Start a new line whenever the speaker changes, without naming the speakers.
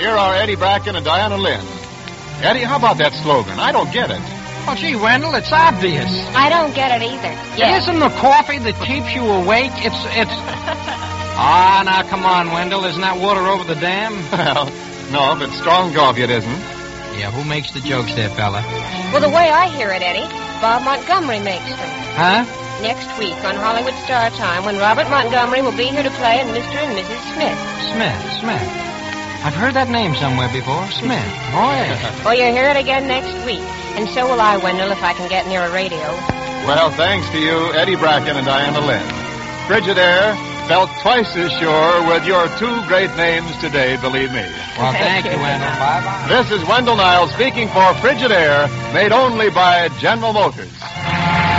here are Eddie Bracken and Diana Lynn. Eddie, how about that slogan? I don't get it.
Oh, gee, Wendell, it's obvious.
I don't get it either.
It isn't the coffee that keeps you awake. It's... Ah, now, come on, Wendell. Isn't that water over the dam?
Well, no, but strong coffee it isn't.
Yeah, who makes the jokes there, fella?
Well, the way I hear it, Eddie, Bob Montgomery makes them.
Huh?
Next week on Hollywood Star Time, when Robert Montgomery will be here to play and Mr. and Mrs. Smith.
Smith. I've heard that name somewhere before. Smith. Oh, yeah.
Well, you'll hear it again next week. And so will I, Wendell, if I can get near a radio.
Well, thanks to you, Eddie Bracken and Diana Lynn. Frigidaire felt twice as sure with your two great names today, believe me.
Well, thank you, Wendell. Bye-bye.
This is Wendell Niles speaking for Frigidaire, made only by General Motors.